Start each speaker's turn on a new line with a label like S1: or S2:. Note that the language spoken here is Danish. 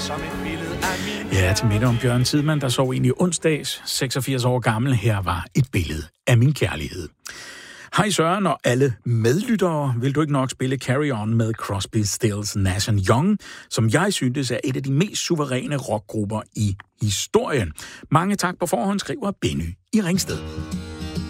S1: som et billede af min.
S2: Ja, til middag om Bjørn Tidemand, der sov egentlig onsdags, 86 år gammel. Her var et billede af min kærlighed. Hej Søren og alle medlyttere. Vil du ikke nok spille Carry On med Crosby, Stills, Nash & Young, som jeg synes er et af de mest suveræne rockgrupper i historien. Mange tak på forhånd, skriver Benny i Ringsted.